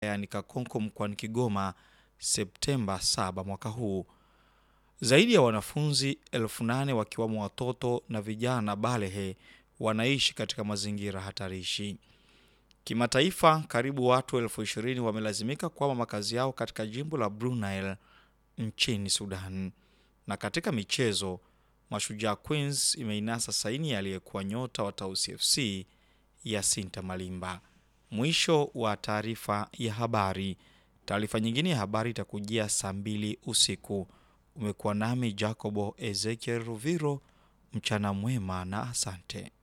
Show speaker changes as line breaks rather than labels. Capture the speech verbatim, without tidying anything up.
yani Kakonko mkoani Kigoma Septemba saba mwaka huu. Zaidi ya wanafunzi elfu nane wakiwamo watoto na vijana balehe wanaishi katika mazingira hatarishi. Kimataifa, karibu watu elfu ishirini wamelazimika kuhama makazi yao katika jimbo la Blue Nile nchini Sudan. Na katika michezo, Mashujaa Queens imeinasa saini aliyekuwa nyota wa Tausi F C Yasinta Malimba. Mwisho wa taarifa ya habari. Taarifa nyingine ya habari itakujia saa mbili usiku. Umekuwa nami Jacobo Ezekiel Ruviro. Mchana mwema na asante.